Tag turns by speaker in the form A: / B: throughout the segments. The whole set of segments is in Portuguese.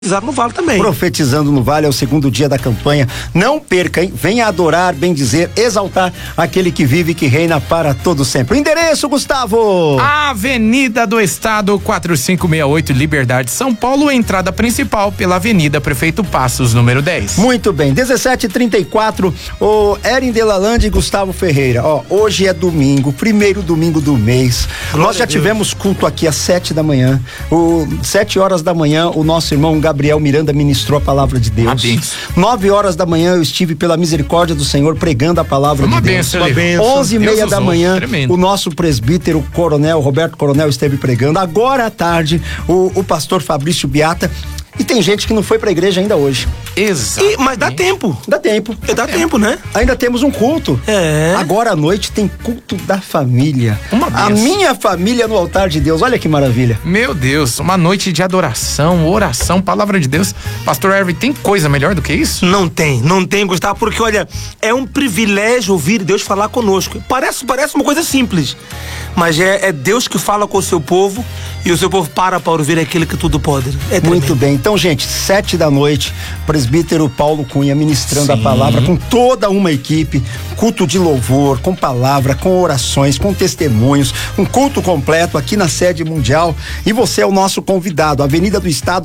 A: no Vale também.
B: Profetizando no Vale é o segundo dia da campanha. Não perca, hein? Venha adorar, bendizer, exaltar aquele que vive e que reina para todo sempre. O endereço, Gustavo?
C: Avenida do Estado, 4568, Liberdade, São Paulo, entrada principal pela Avenida Prefeito Passos, número 10.
B: Muito bem, 17h34, o Erin Delalande e Gustavo Ferreira. Ó, hoje é domingo, primeiro domingo do mês.
A: Glória
B: Nós já tivemos culto aqui às 7 da manhã. 7 horas da manhã, o nosso irmão Gabriel Miranda ministrou a palavra de Deus. 9 horas da manhã eu estive pela misericórdia do Senhor pregando a palavra de Deus. 11h30 da manhã o nosso presbítero Coronel Roberto Coronel esteve pregando. Agora à tarde o pastor Fabrício Beata. E tem gente que não foi pra igreja ainda hoje.
C: Exato.
A: Mas dá tempo.
B: Dá tempo.
A: Dá tempo, né?
B: Ainda temos um culto. Agora à noite tem culto da família. A minha família no altar de Deus. Olha que maravilha.
C: Meu Deus, uma noite de adoração, oração, palavra de Deus. Pastor Hervey, tem coisa melhor do que isso?
A: Não tem, Gustavo, porque olha, é um privilégio ouvir Deus falar conosco. Parece uma coisa simples, mas é Deus que fala com o seu povo e o seu povo para ouvir aquele que tudo pode.
B: Muito bem. Então, gente, 7 da noite, presbítero Paulo Cunha ministrando a palavra com toda uma equipe, culto de louvor, com palavra, com orações, com testemunhos, um culto completo aqui na sede mundial. E você é o nosso convidado, Avenida do Estado,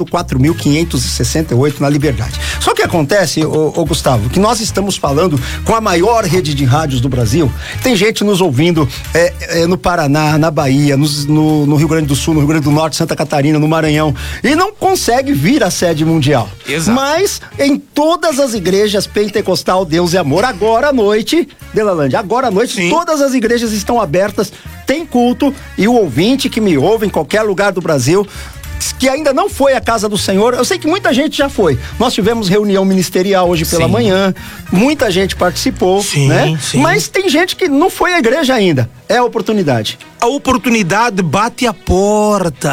B: 4568, na Liberdade. Só que acontece, ô Gustavo, que nós estamos falando com a maior rede de rádios do Brasil. Tem gente nos ouvindo no Paraná, na Bahia, no Rio Grande do Sul, no Rio Grande do Norte, Santa Catarina, no Maranhão, e não consegue vir à sede mundial.
C: Exato.
B: Mas em todas as igrejas pentecostal Deus e Amor, agora à noite, Delalande, todas as igrejas estão abertas, tem culto, e o ouvinte que me ouve em qualquer lugar do Brasil, que ainda não foi à casa do Senhor, eu sei que muita gente já foi. Nós tivemos reunião ministerial hoje pela manhã, muita gente participou, né? Mas tem gente que não foi à igreja ainda. É a oportunidade.
A: A oportunidade bate a porta.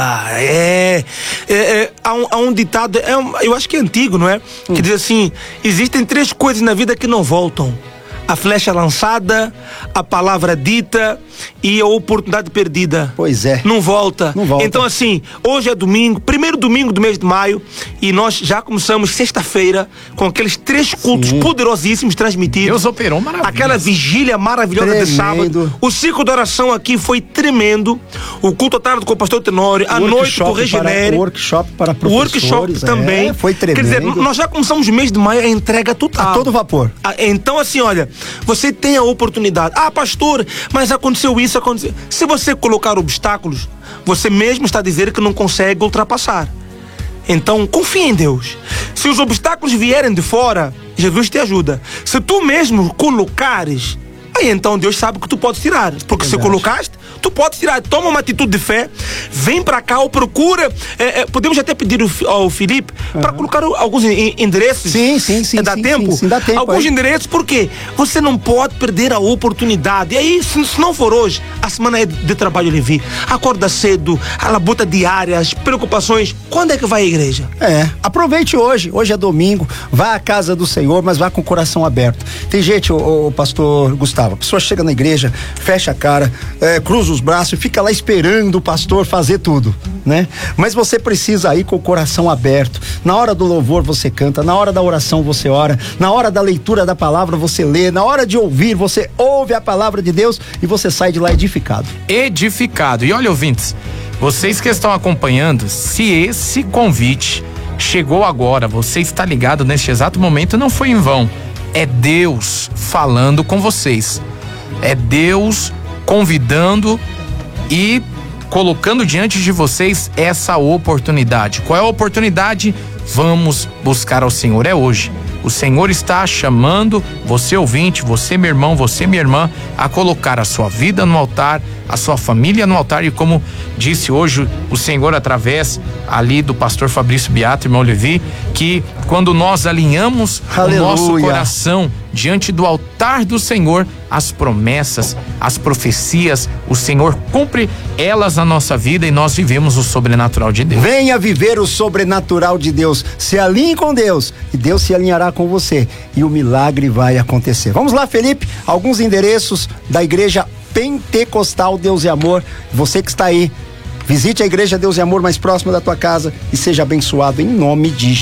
A: Há um ditado, eu acho que é antigo, não é? Que diz assim: existem 3 coisas na vida que não voltam: a flecha lançada, a palavra dita e a oportunidade perdida.
B: Pois é.
A: Não volta.
B: Não volta.
A: Então, assim, hoje é domingo, primeiro domingo do mês de maio, e nós já começamos sexta-feira com aqueles 3 cultos poderosíssimos transmitidos.
C: Deus operou maravilha.
A: Aquela vigília maravilhosa de sábado. O ciclo de oração aqui foi tremendo. O culto à tarde com o pastor Tenório, à noite com o Regenere.
B: O workshop para professores.
A: O workshop também.
B: Foi tremendo.
A: Quer dizer, nós já começamos o mês de maio a entrega total.
B: A todo vapor.
A: Então, assim, olha, você tem a oportunidade. Pastor, mas aconteceu isso, aconteceu. Se você colocar obstáculos, você mesmo está dizendo que não consegue ultrapassar. Então, confie em Deus. Se os obstáculos vierem de fora, Jesus te ajuda. Se tu mesmo colocares, aí então Deus sabe que tu pode tirar. Porque se colocaste, tu pode tirar. Toma uma atitude de fé, vem pra cá ou procura. Podemos até pedir ao Felipe para colocar alguns endereços.
B: Sim.
A: Dá tempo?
B: Sim, dá tempo.
A: Alguns endereços, porque você não pode perder a oportunidade. E aí, se não for hoje, a semana é de trabalho livre. Acorda cedo, a labuta diária, as preocupações. Quando é que vai à igreja?
B: Aproveite hoje. Hoje é domingo. Vá à casa do Senhor, mas vá com o coração aberto. Tem gente, o pastor Gustavo, a pessoa chega na igreja, fecha a cara, cruza os braços e fica lá esperando o pastor fazer tudo, né? Mas você precisa ir com o coração aberto. Na hora do louvor você canta, na hora da oração você ora, na hora da leitura da palavra você lê, na hora de ouvir você ouve a palavra de Deus e você sai de lá edificado.
C: E olha, ouvintes, vocês que estão acompanhando, se esse convite chegou agora, você está ligado neste exato momento, não foi em vão. É Deus falando com vocês. É Deus convidando e colocando diante de vocês essa oportunidade. Qual é a oportunidade? Vamos buscar ao Senhor. É hoje. O Senhor está chamando você, ouvinte, você, meu irmão, você, minha irmã, a colocar a sua vida no altar, a sua família no altar. E como disse hoje o Senhor através ali do pastor Fabrício Beato, irmão Levi, que quando nós alinhamos o nosso coração diante do altar do Senhor, as promessas, as profecias, o Senhor cumpre elas na nossa vida e nós vivemos o sobrenatural de Deus.
B: Venha viver o sobrenatural de Deus. Se alinhe com Deus e Deus se alinhará com você e o milagre vai acontecer. Vamos lá, Felipe, alguns endereços da igreja pentecostal Deus e Amor. Você que está aí Visite a Igreja Deus e Amor mais próxima da tua casa e seja abençoado em nome de Jesus.